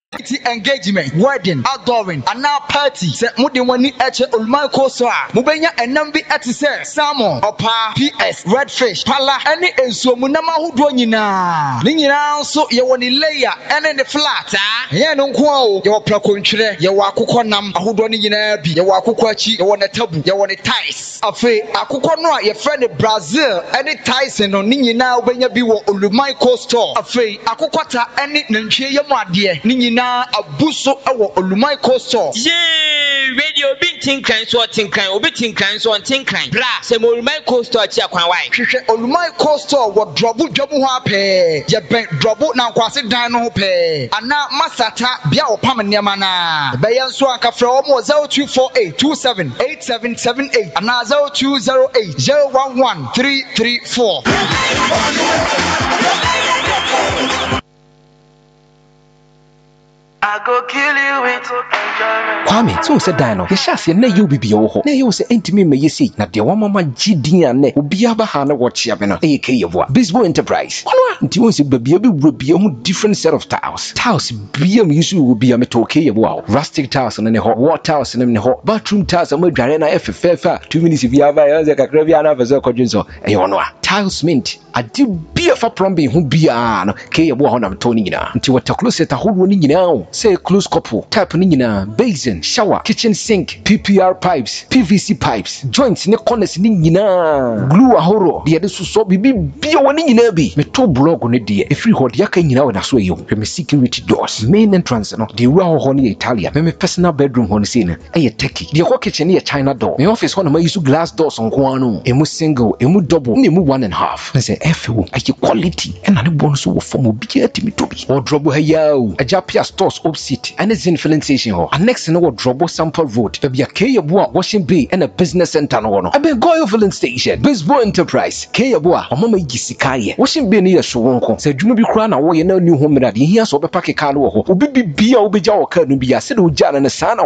engagement, wedding, outdooring, and now party. Say mudi wani eche ulmai kosa. Mubenya enambi eti say salmon, opa, PS, redfish, pala, any enso munama hudo nyina. Nyina so ye wani layer, any the flat. Ye no nko ye wa plako ntwire, ye wa akukọ nam, ahodo ni nyina bi, ye wa akukọ achi, ye wa na tabu, ye wa ne ties. Afi akukọ no a ye friend Brazil, any ties no ni nyina ubenya bi wo ulmai kosta. Afi akukọ ta any nantwie ye mu ade ni nyina abuso ewo olumai coastal. Yeah, radio bin tinkran so tinkran, obi tinkran so tinkran. Bra, se olumai coastal chi akwan wai. Hwehwe olumai coastal wo drobo dwamu ho apɛ. Ye ben drobo na nkwase dan no ho pɛ. Ana masata bia opam nneema na. Be ye nso akafra wo mo 0248278778 ana 0208011334. I go kill you with enjoyment. Kwame, so said Dino. The chassis na you be your na you say intimate me you see. Na de one mama GD ane obi abaha na watch ya na AK yewa. Baseball Enterprise. Ono nti won se baby be a different set of tiles. Tiles be am use will be a metal okay yewa. Rustic tiles na ne ho, wall tiles na ne ho, bathroom tiles am dware na FFF 2 minutes if you have ya ze kakra bia na faso kwadwinso. E ono a. Tiles mint ade bia fa plumbing ho bia no ke yewa ho na to ni nyina. Nti water closet ahodo ni nyina. Say close couple, type ni nyina, basin, shower, kitchen sink, PPR pipes, PVC pipes, joints ne corners ni nyina, glue ahoro, de yade so bibi bia woni nyina bi. Me to blog ne de e free hot yaka nyina we na so eyo. Me security doors, main entrance no, de ura ho ne Italia. Me personal bedroom ho ne say na e Turkey. De ho kitchen ne China door. Me office ho na ma use glass doors nko anu. Emu single, emu double, ne emu 1.5. Me say FO ayi quality e na ne bonus wo form obi atimi to bi. Wardrobe ha yawo. Ajapia stores opposite and it's in filling station ho. And next no Drobo Sample Road. Be a Kayabua Washing Bay and a business center no. I be go filling station. Baseball Enterprise. Kayabua Mama Gisikaye. Washing Bay near Showonko. Say Juma be crown away no new home that he has over pack a car ho. Obi be a obi jaw car no be a said ujana and a son